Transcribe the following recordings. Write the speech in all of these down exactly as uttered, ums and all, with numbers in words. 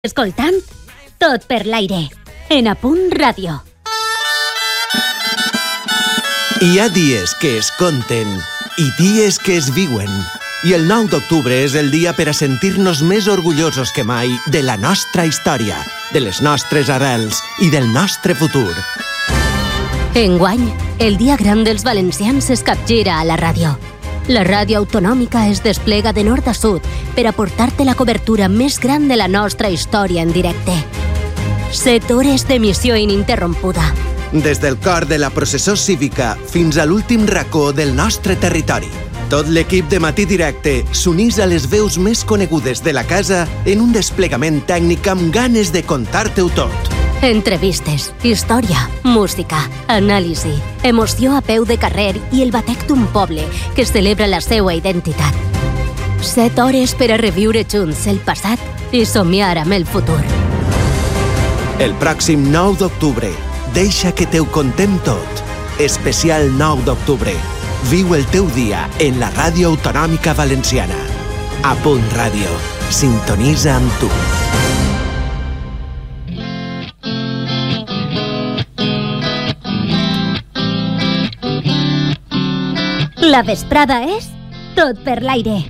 Escoltant Tot per l'aire, en A Punt Ràdio. Hi ha dies que es conten i dies que es viuen. I el nou d'octubre és el dia per a sentir-nos més orgullosos que mai de la nostra història, de les nostres arrels i del nostre futur. Enguany, el dia gran dels valencians es capgira a la ràdio. La ràdio autonòmica es desplega de nord a sud per aportar-te la cobertura més gran de la nostra història en directe. Set hores d'emissió ininterrompuda. Des del cor de la processó cívica fins a l'últim racó del nostre territori. Tot l'equip de Matí Directe s'unís a les veus més conegudes de la casa en un desplegament tècnic amb ganes de contar-te-ho tot. Entrevistes, història, música, anàlisi, emoció a peu de carrer i el batec d'un poble que celebra la seva identitat. Set hores per a reviure junts el passat i somiar amb el futur. El pròxim nou d'octubre, deixa que te ho contem tot. Especial nou d'octubre. Viu el teu dia en la Ràdio Autonòmica Valenciana. A Punt Ràdio. Sintonitza amb tu. La vesprada és Tot per l'aire.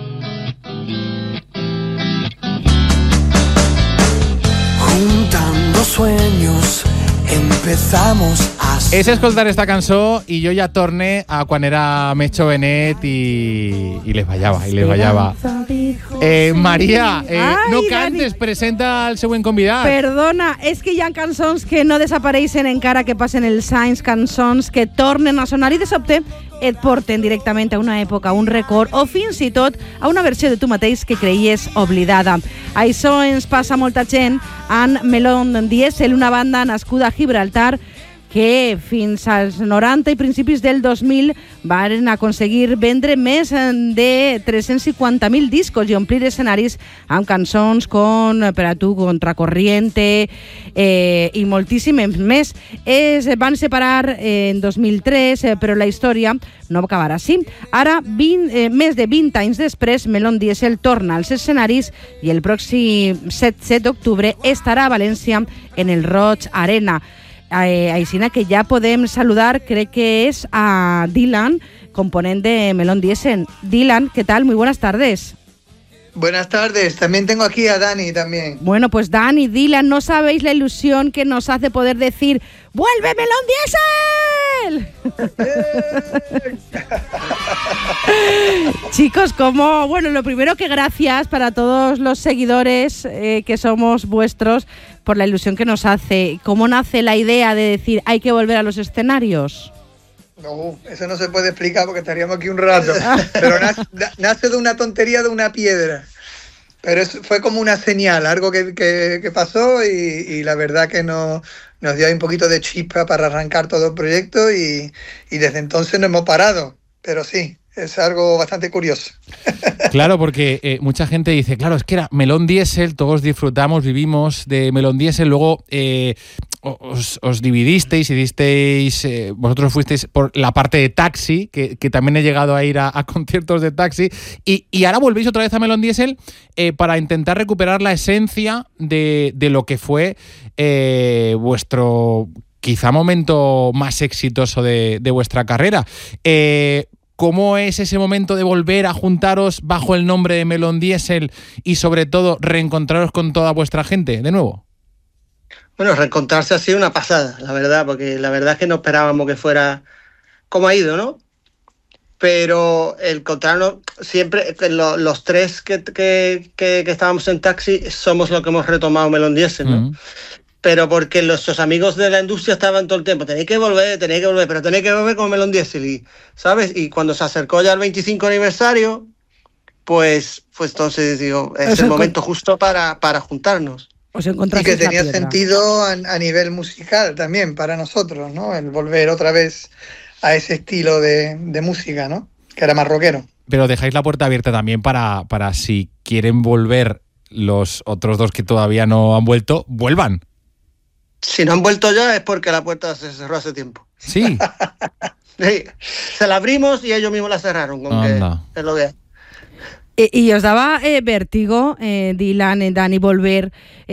Juntando sueños empezamos a... És escoltar esta cançó i jo ja torne a quan era més jovenet i, i les ballava, i les ballava. Eh, Maria, eh, Ai, no Dani. cantes, presenta el següent convidat. Perdona, és que hi ha cançons que no desapareixen encara que passen els anys, cançons que tornen a sonar i de sobte et porten directament a una època, a un record o fins i tot a una versió de tu mateix que creies oblidada. Això ens passa a molta gent amb Melon Diesel, una banda nascuda a Gibraltar que fins als noranta i principis del dos mil van aconseguir vendre més de tres-cents cinquanta mil discos i omplir escenaris amb cançons com Per a tu, Contracorriente eh, i moltíssimes més. Es van separar en dos mil tres, eh, però la història no va acabar així. Ara, vint, eh, més de vint anys després, Melon Diesel torna als escenaris i el pròxim setze d'octubre estarà a València en el Roig Arena. Eh, Aixina que ja podem saludar, crec que és a Dylan, component de Melon Diesel. Dylan, ¿qué tal? Muy buenas tardes. Buenas tardes, también tengo aquí a Dani también. Bueno, pues Dani, Dylan, no sabéis la ilusión que nos hace poder decir ¡vuelve Melon Diesel! Chicos, como, bueno, lo primero que gracias para todos los seguidores eh, que somos vuestros por la ilusión que nos hace. ¿Cómo nace la idea de decir hay que volver a los escenarios? No, eso no se puede explicar porque estaríamos aquí un rato. Pero nace, nace de una tontería de una piedra. Pero es, fue como una señal, algo que, que, que pasó y, y la verdad que no, nos dio ahí un poquito de chispa para arrancar todo el proyecto y, y desde entonces no hemos parado. Pero sí, es algo bastante curioso. Claro, porque eh, mucha gente dice, claro, es que era Melon Diesel, todos disfrutamos, vivimos de Melon Diesel, luego eh, os, os dividisteis y disteis, eh, vosotros fuisteis por la parte de Taxi, que, que también he llegado a ir a, a conciertos de Taxi, y, y ahora volvéis otra vez a Melon Diesel eh, para intentar recuperar la esencia de, de lo que fue eh, vuestro quizá momento más exitoso de, de vuestra carrera. Eh, ¿Cómo es ese momento de volver a juntaros bajo el nombre de Melon Diesel y sobre todo reencontraros con toda vuestra gente de nuevo? Bueno, reencontrarse ha sido una pasada, la verdad, porque la verdad es que no esperábamos que fuera como ha ido, ¿no? Pero el encontrarnos siempre, los, los tres que, que, que, que estábamos en Taxi somos los que hemos retomado Melon Diesel, ¿no? Uh-huh. Pero porque nuestros amigos de la industria estaban todo el tiempo, tenéis que volver, tenéis que volver, pero tenéis que volver con Melon Diesel, y, ¿sabes? Y cuando se acercó ya el veinticinco aniversario, pues, pues entonces digo, es el momento justo para, para juntarnos. Os y que tenía sentido a, a nivel musical también para nosotros, ¿no? El volver otra vez a ese estilo de, de música, ¿no? Que era más rockero. Pero dejáis la puerta abierta también para, para si quieren volver los otros dos que todavía no han vuelto, vuelvan. Si no han vuelto ya es porque la puerta se cerró hace tiempo. Sí. Sí. Se la abrimos y ellos mismos la cerraron. Con que es lo que... ¿Y os daba eh, vértigo, eh, Dylan, eh, Dani, volver